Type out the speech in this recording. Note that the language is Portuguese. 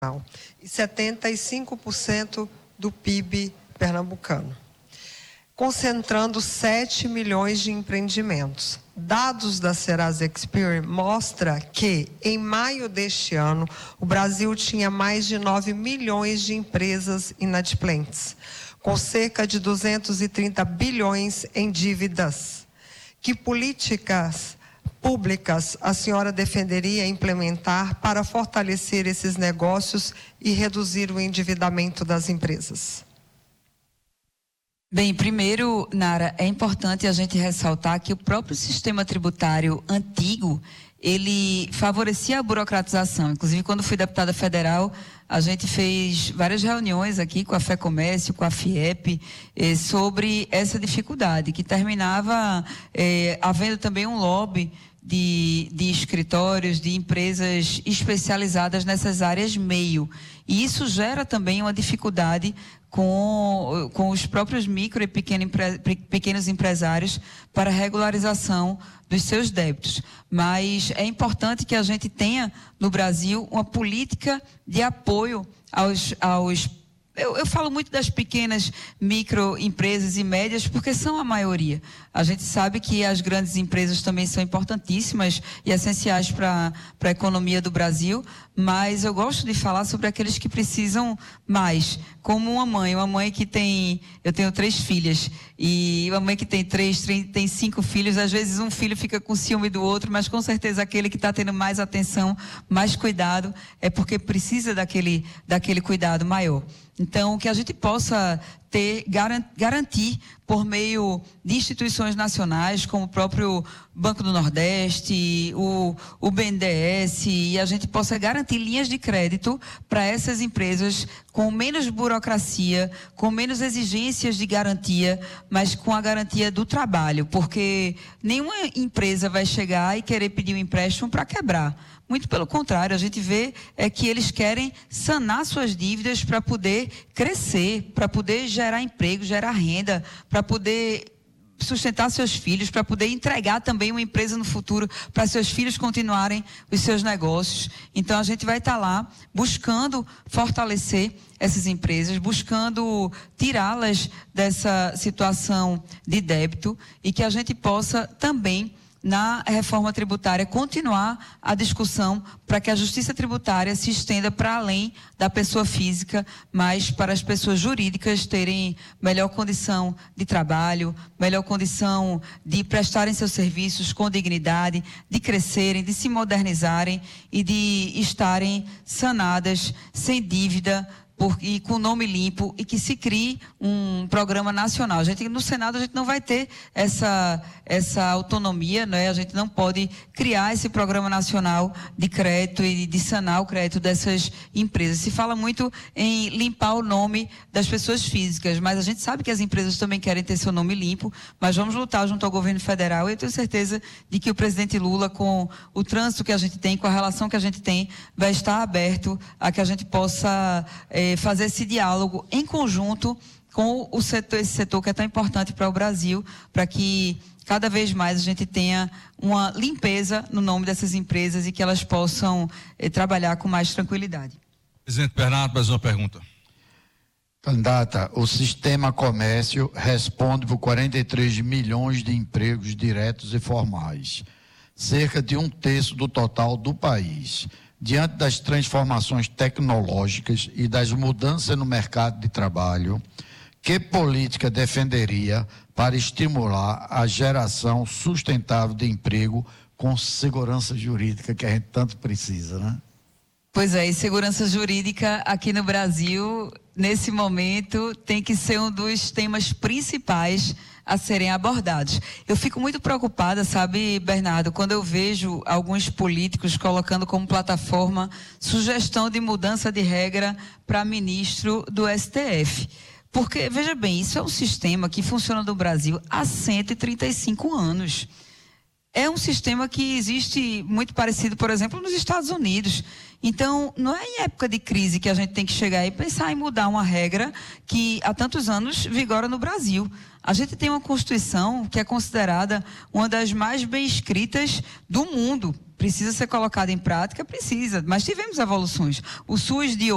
e 75% do PIB pernambucano, concentrando 7 milhões de empreendimentos. Dados da Serasa Experian mostram que, em maio deste ano, o Brasil tinha mais de 9 milhões de empresas inadimplentes, com cerca de 230 bilhões em dívidas. Que políticas públicas a senhora defenderia implementar para fortalecer esses negócios e reduzir o endividamento das empresas? Bem, primeiro, Nara, é importante a gente ressaltar que o próprio sistema tributário antigo, ele favorecia a burocratização. Inclusive, quando fui deputada federal, a gente fez várias reuniões aqui com a FEComércio, com a FIEP, sobre essa dificuldade, que terminava havendo também um lobby de escritórios, de empresas especializadas nessas áreas meio. E isso gera também uma dificuldade com os próprios micro e pequenos empresários para a regularização dos seus débitos. Mas é importante que a gente tenha no Brasil uma política de apoio aos eu falo muito das pequenas microempresas e médias porque são a maioria. A gente sabe que as grandes empresas também são importantíssimas e essenciais para a economia do Brasil, mas eu gosto de falar sobre aqueles que precisam mais. Como uma mãe que eu tenho 3 filhas, e uma mãe que tem 5 filhos, às vezes um filho fica com ciúme do outro, mas com certeza aquele que está tendo mais atenção, mais cuidado, é porque precisa daquele cuidado maior. Então, que a gente possa garantir por meio de instituições nacionais, como o próprio Banco do Nordeste, o BNDES, e a gente possa garantir linhas de crédito para essas empresas com menos burocracia, com menos exigências de garantia, mas com a garantia do trabalho, porque nenhuma empresa vai chegar e querer pedir um empréstimo para quebrar. Muito pelo contrário, a gente vê que eles querem sanar suas dívidas para poder crescer, para poder gerar emprego, gerar renda, para poder sustentar seus filhos, para poder entregar também uma empresa no futuro, para seus filhos continuarem os seus negócios. Então, a gente vai estar lá buscando fortalecer essas empresas, buscando tirá-las dessa situação de débito e que a gente possa também, na reforma tributária, continuar a discussão para que a justiça tributária se estenda para além da pessoa física, mas para as pessoas jurídicas terem melhor condição de trabalho, melhor condição de prestarem seus serviços com dignidade, de crescerem, de se modernizarem e de estarem sanadas, sem dívida, e com nome limpo, e que se crie um programa nacional. No Senado a gente não vai ter essa autonomia, né? A gente não pode criar esse programa nacional de crédito e de sanar o crédito dessas empresas. Se fala muito em limpar o nome das pessoas físicas, mas a gente sabe que as empresas também querem ter seu nome limpo, mas vamos lutar junto ao governo federal, e eu tenho certeza de que o presidente Lula, com o trânsito que a gente tem, com a relação que a gente tem, vai estar aberto a que a gente possa fazer esse diálogo em conjunto com esse setor que é tão importante para o Brasil, para que cada vez mais a gente tenha uma limpeza no nome dessas empresas e que elas possam trabalhar com mais tranquilidade. Presidente Bernardo, mais uma pergunta. Candidata, o Sistema Comércio responde por 43 milhões de empregos diretos e formais, cerca de 1/3 do total do país. Diante das transformações tecnológicas e das mudanças no mercado de trabalho, que política defenderia para estimular a geração sustentável de emprego com segurança jurídica, que a gente tanto precisa, né? Pois é, e segurança jurídica aqui no Brasil, nesse momento, tem que ser um dos temas principais a serem abordados. Eu fico muito preocupada, sabe, Bernardo, quando eu vejo alguns políticos colocando como plataforma sugestão de mudança de regra para ministro do STF. Porque, veja bem, isso é um sistema que funciona no Brasil há 135 anos. É um sistema que existe muito parecido, por exemplo, nos Estados Unidos. Então, não é em época de crise que a gente tem que chegar e pensar em mudar uma regra que há tantos anos vigora no Brasil. A gente tem uma Constituição que é considerada uma das mais bem escritas do mundo. Precisa ser colocada em prática? Precisa, mas tivemos evoluções. O SUS de